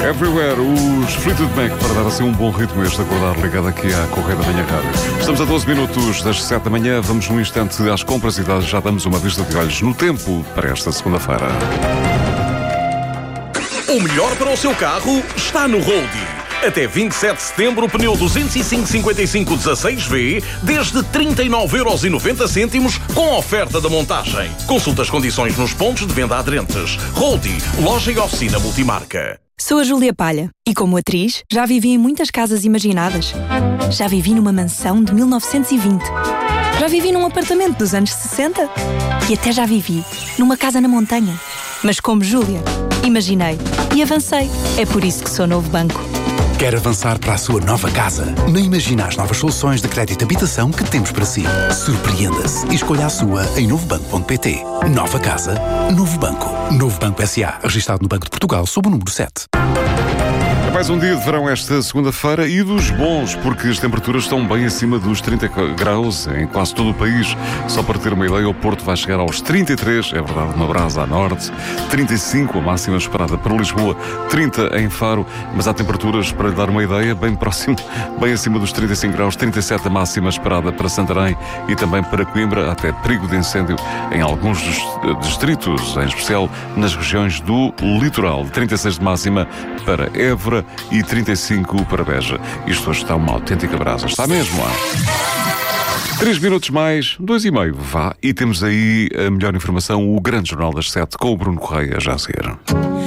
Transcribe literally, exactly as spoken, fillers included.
Everywhere, os Fleetwood Mac, para dar assim um bom ritmo este acordar ligado aqui à Correia da Manhã Rádio. Estamos a doze minutos das sete da manhã, vamos num instante às compras e já damos uma vista de olhos no tempo para esta segunda-feira. O melhor para o seu carro está no Roldie. Até vinte e sete de setembro, o pneu duzentos e cinco cinquenta e cinco dezasseis V desde trinta e nove euros e noventa cêntimos com a oferta da montagem. Consulta as condições nos pontos de venda aderentes. Roldie, loja e oficina multimarca. Sou a Júlia Palha e, como atriz, já vivi em muitas casas imaginadas. Já vivi numa mansão de mil novecentos e vinte. Já vivi num apartamento dos anos sessenta. E até já vivi numa casa na montanha. Mas como Júlia, imaginei e avancei. É por isso que sou Novo Banco. Quer avançar para a sua nova casa? Nem imagina as novas soluções de crédito de habitação que temos para si. Surpreenda-se e escolha a sua em novo banco ponto pt. Nova casa, Novo Banco. Novo Banco S A, registado no Banco de Portugal sob o número sete. É mais um dia de verão esta segunda-feira e dos bons, porque as temperaturas estão bem acima dos trinta graus em quase todo o país. Só para ter uma ideia, o Porto vai chegar aos trinta e três, é verdade, uma brasa a norte, trinta e cinco a máxima esperada para Lisboa, trinta em Faro, mas há temperaturas, para lhe dar uma ideia, bem próximo, bem acima dos trinta e cinco graus, trinta e sete a máxima esperada para Santarém e também para Coimbra, até perigo de incêndio em alguns distritos, em especial nas regiões do litoral, trinta e seis de máxima para Évora e trinta e cinco para Beja. Isto hoje está uma autêntica brasa. Está mesmo lá. Três minutos mais, dois e meio, vá. E temos aí a melhor informação, o grande Jornal das Sete, com o Bruno Correia, já a seguir.